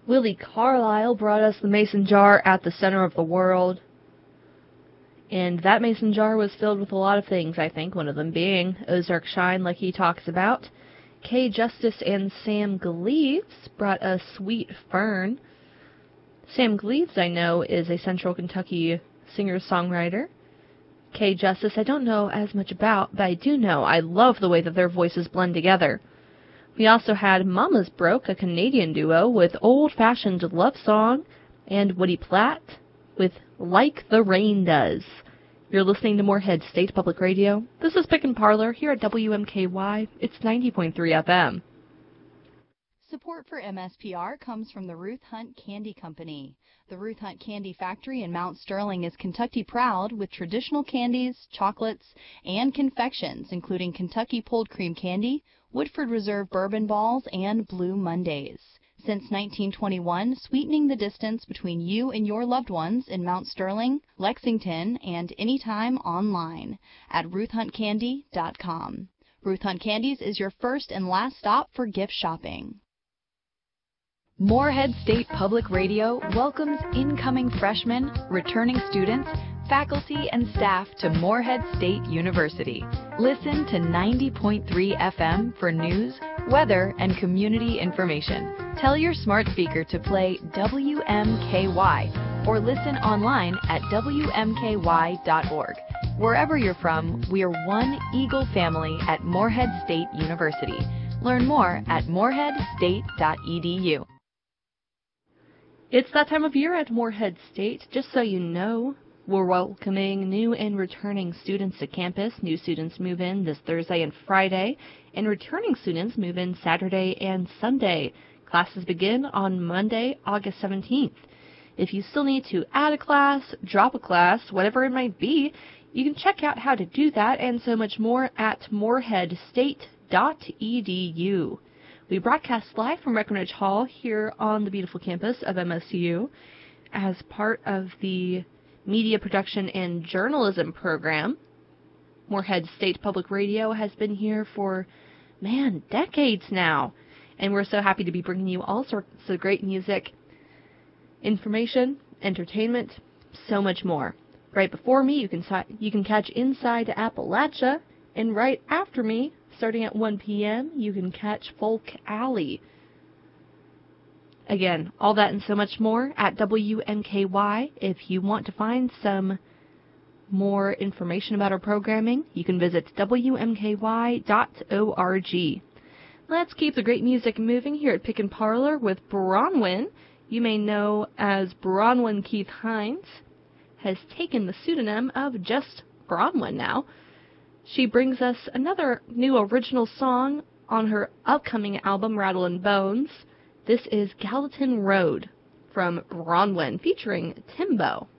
Willie Carlisle brought us the mason jar at the center of the world. And that mason jar was filled with a lot of things, I think, one of them being Ozark Shine, like he talks about. Kay Justice and Sam Gleaves brought us Sweet Fern. Sam Gleaves, I know, is a Central Kentucky singer-songwriter. Kay Justice, I don't know as much about, but I do know I love the way that their voices blend together. We also had Mama's Broke, a Canadian duo, with Old-Fashioned Love Song, and Woody Platt with Like the Rain Does. You're listening to Moorhead State Public Radio. This is Pick and Parlor here at WMKY. It's 90.3 FM. Support for MSPR comes from the Ruth Hunt Candy Company. The Ruth Hunt Candy Factory in Mount Sterling is Kentucky proud with traditional candies, chocolates, and confections, including Kentucky Pulled Cream Candy, Woodford Reserve Bourbon Balls, and Blue Mondays. Since 1921, sweetening the distance between you and your loved ones in Mount Sterling, Lexington, and anytime online at RuthHuntCandy.com. Ruth Hunt Candies is your first and last stop for gift shopping. Moorhead State Public Radio welcomes incoming freshmen, returning students, faculty, and staff to Moorhead State University. Listen to 90.3 FM for news, weather, and community information. Tell your smart speaker to play WMKY or listen online at WMKY.org. Wherever you're from, we are one Eagle family at Moorhead State University. Learn more at moorheadstate.edu. It's that time of year at Moorhead State. Just so you know, we're welcoming new and returning students to campus. New students move in this Thursday and Friday, and returning students move in Saturday and Sunday. Classes begin on Monday, August 17th. If you still need to add a class, drop a class, whatever it might be, you can check out how to do that and so much more at moorheadstate.edu. We broadcast live from Breckenridge Hall here on the beautiful campus of MSU as part of the Media Production and Journalism program. Moorhead State Public Radio has been here for, decades now. And we're so happy to be bringing you all sorts of great music, information, entertainment, so much more. Right before me, you can catch Inside Appalachia, and right after me, starting at 1 p.m., you can catch Folk Alley. Again, all that and so much more at WMKY. If you want to find some more information about our programming, you can visit WMKY.org. Let's keep the great music moving here at Pick and Parlor with Bronwyn. You may know as Bronwyn Keith Hines, has taken the pseudonym of just Bronwyn now. She brings us another new original song on her upcoming album, Rattle and Bones. This is Gallatin Road from Bronwyn, featuring Timbo.